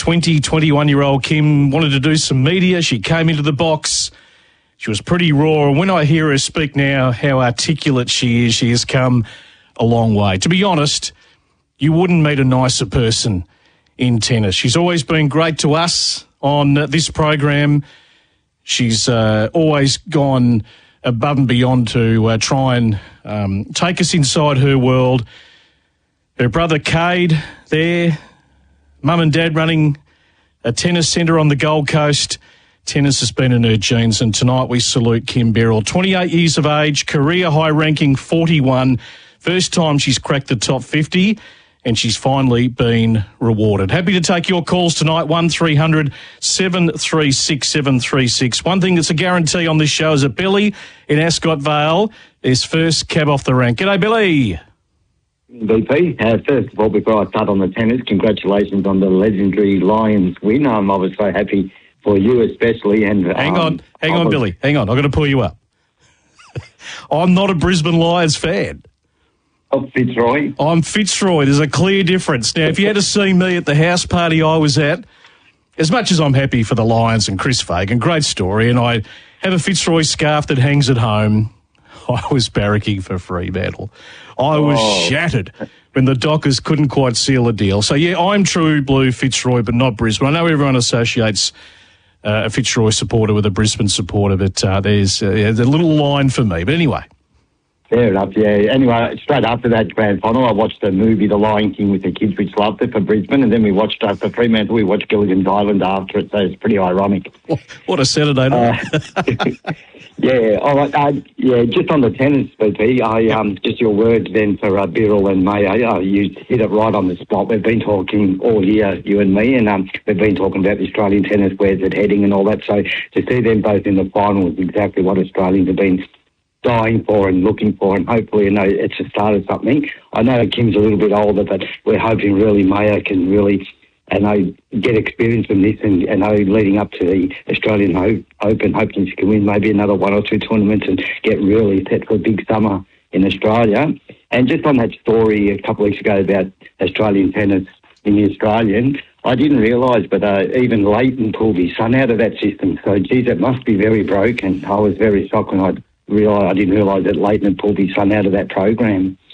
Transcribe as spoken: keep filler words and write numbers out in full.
twenty, twenty-one-year-old Kim wanted to do some media. She came into the box. She was pretty raw. And when I hear her speak now, how articulate she is, she has come a long way. To be honest, you wouldn't meet a nicer person in tennis. She's always been great to us on this program. She's uh, always gone above and beyond to uh, try and um, take us inside her world. Her brother Cade there, mum and dad running a tennis centre on the Gold Coast. Tennis has been in her genes, and tonight we salute Kim Berrell. twenty-eight years of age, career high ranking forty-one. First time she's cracked the top fifty, and she's finally been rewarded. Happy to take your calls tonight, one three hundred, seven three six, seven three six. One thing that's a guarantee on this show is that Billy in Ascot Vale is first cab off the rank. G'day, Billy. B P, uh, first of all, before I start on the tennis, congratulations on the legendary Lions win. Um, I was so happy for you especially. And Hang um, on, hang I on, was... Billy. Hang on, I've got to pull you up. I'm not a Brisbane Lions fan. Of Fitzroy. I'm Fitzroy. There's a clear difference. Now, if you had to see me at the house party I was at, as much as I'm happy for the Lions and Chris Fagan, great story, and I have a Fitzroy scarf that hangs at home, I was barracking for Fremantle. I was oh. shattered when the Dockers couldn't quite seal a deal. So, yeah, I'm true blue Fitzroy, but not Brisbane. I know everyone associates uh, a Fitzroy supporter with a Brisbane supporter, but uh, there's, uh, there's a little line for me. But anyway. Fair enough, yeah. Anyway, straight after that grand final, I watched the movie The Lion King with the kids, which loved it, for Brisbane, and then we watched, uh, for Fremantle, we watched Gilligan's Island after it, so it's pretty ironic. What a Saturday night. Uh, yeah, all right. Uh, yeah, just on the tennis, B P, I, um, just your words then for uh, Birrell and Mayo. Uh, you hit it right on the spot. We've been talking all year, you and me, and um, we've been talking about the Australian tennis, where's it heading and all that, so to see them both in the final is exactly what Australians have been dying for and looking for, and hopefully, you know, it's the start of something. I know Kim's a little bit older, but we're hoping really Mayo can really, and know, get experience from this, and, and know, leading up to the Australian Open, hoping she can win maybe another one or two tournaments and get really set for a big summer in Australia. And just on that story a couple of weeks ago about Australian tennis in the Australian, I didn't realise, but uh, even Leighton pulled his son out of that system. So, geez, it must be very broken. I was very shocked when I realised, I didn't realise that Leighton had pulled his son out of that program.